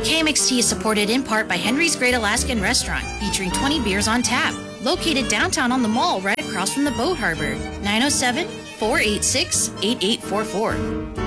KMXT is supported in part by Henry's Great Alaskan Restaurant, featuring 20 beers on tap. Located downtown on the mall right across from the boat harbor. 907-486-8844.